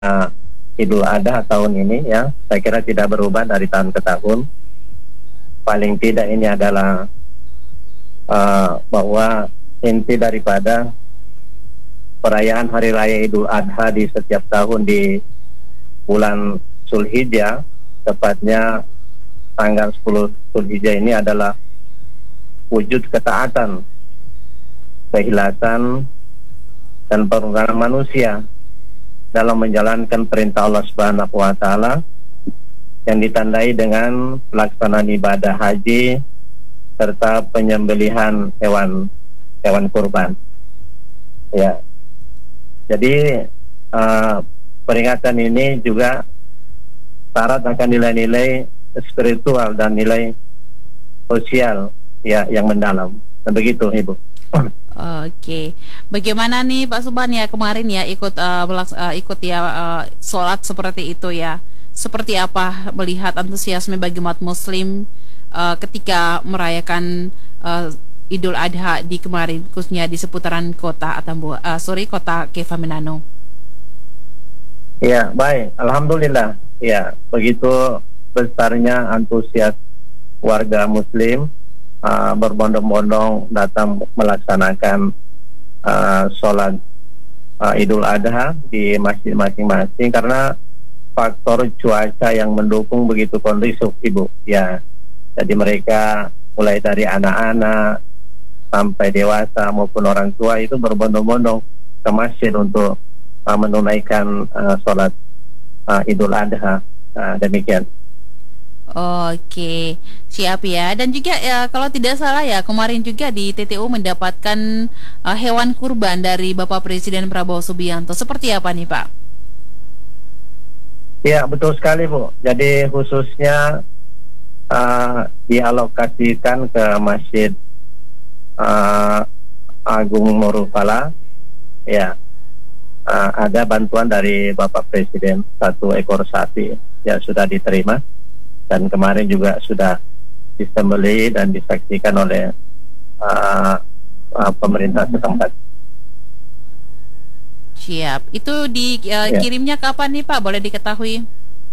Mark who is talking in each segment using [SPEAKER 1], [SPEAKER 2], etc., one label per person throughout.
[SPEAKER 1] uh, Idul Adha tahun ini ya, saya kira tidak berubah dari tahun ke tahun. Paling tidak ini adalah bahwa inti daripada perayaan Hari Raya Idul Adha di setiap tahun di bulan Zulhijjah, tepatnya tanggal 10 Zulhijjah ini adalah wujud ketaatan, keikhlasan, dan pengorbanan manusia dalam menjalankan perintah Allah Subhanahu wa Ta'ala, yang ditandai dengan pelaksanaan ibadah haji serta penyembelihan hewan kurban. Ya, jadi peringatan ini juga syarat akan nilai-nilai spiritual dan nilai sosial ya yang mendalam. Dan begitu, Ibu.
[SPEAKER 2] Oke, bagaimana nih Pak Subhan ya kemarin ya ikut sholat seperti itu ya? Seperti apa melihat antusiasme bagi umat Muslim ketika merayakan Idul Adha di kemarin, khususnya di seputaran kota kota Kefah Menano?
[SPEAKER 1] Ya, baik, alhamdulillah. Ya, begitu besarnya antusias warga Muslim berbondong-bondong datang melaksanakan sholat Idul Adha di masjid masing-masing karena faktor cuaca yang mendukung begitu kondusif, Ibu. Ya, jadi mereka mulai dari anak-anak sampai dewasa maupun orang tua itu berbondong-bondong ke masjid untuk menunaikan sholat Idul Adha. Demikian.
[SPEAKER 2] Oke, siap ya. Dan juga ya, kalau tidak salah ya, kemarin juga di TTU mendapatkan hewan kurban dari Bapak Presiden Prabowo Subianto. Seperti apa nih, Pak?
[SPEAKER 1] Ya, betul sekali, Bu. Jadi khususnya dialokasikan ke Masjid Agung Morufala. Ya, ada bantuan dari Bapak Presiden 1 ekor sapi ya sudah diterima. Dan kemarin juga sudah disembelih dan disaksikan oleh pemerintah setempat.
[SPEAKER 2] Siap. Itu dikirimnya kapan nih Pak? Boleh diketahui?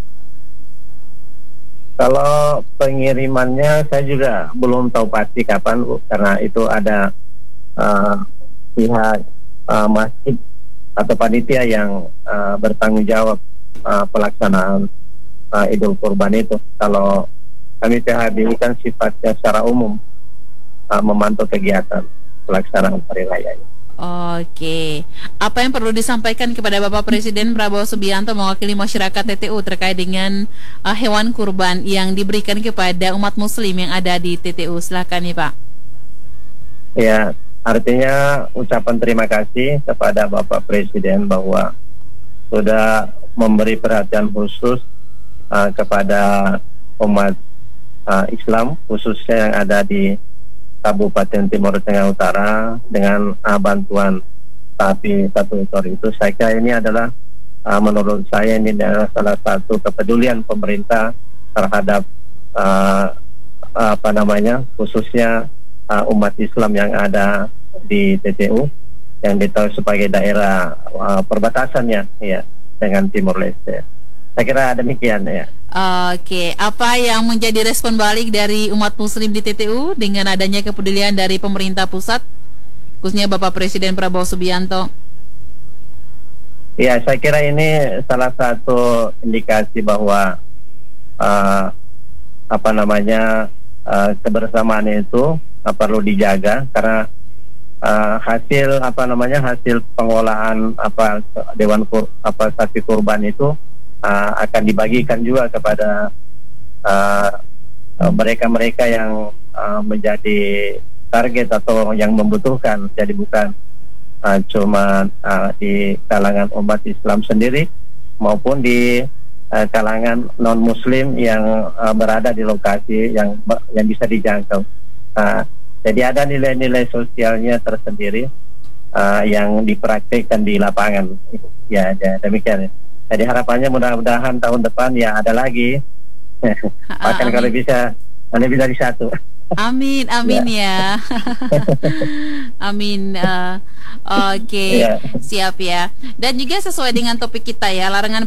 [SPEAKER 1] Kalau pengirimannya saya juga belum tahu pasti kapan, Bu, karena itu ada pihak masjid atau panitia yang bertanggung jawab pelaksanaan Idul Kurban itu. Kalau kami PHB ini kan sifatnya secara umum memantau kegiatan pelaksanaan hari raya ini.
[SPEAKER 2] Oke, apa yang perlu disampaikan kepada Bapak Presiden Prabowo Subianto mewakili masyarakat TTU terkait dengan hewan kurban yang diberikan kepada umat Muslim yang ada di TTU? Silakan nih Pak.
[SPEAKER 1] Ya, artinya ucapan terima kasih kepada Bapak Presiden bahwa sudah memberi perhatian khusus kepada umat Islam khususnya yang ada di Kabupaten Timur Tengah Utara dengan bantuan sapi 1 ekor itu. Saya kira ini adalah menurut saya ini adalah salah satu kepedulian pemerintah terhadap khususnya umat Islam yang ada di TTU yang ditahu sebagai daerah perbatasannya ya dengan Timor Leste. Saya kira demikian ya.
[SPEAKER 2] Oke, apa yang menjadi respon balik dari umat Muslim di TTU dengan adanya kepedulian dari pemerintah pusat, khususnya Bapak Presiden Prabowo Subianto?
[SPEAKER 1] Ya, saya kira ini salah satu indikasi bahwa kebersamaan itu perlu dijaga karena hasil pengolahan sapi kurban itu akan dibagikan juga kepada mereka-mereka yang menjadi target atau yang membutuhkan. Jadi bukan cuma di kalangan umat Islam sendiri maupun di kalangan non-Muslim yang berada di lokasi yang bisa dijangkau. Jadi ada nilai-nilai sosialnya tersendiri yang dipraktikkan di lapangan. Ya, demikian. Jadi harapannya mudah-mudahan tahun depan ya ada lagi. Bahkan kalau bisa di satu.
[SPEAKER 2] Amin, amin ya. Amin. Oke,
[SPEAKER 1] Ya.
[SPEAKER 2] siap ya. Dan juga sesuai dengan topik kita ya, larangan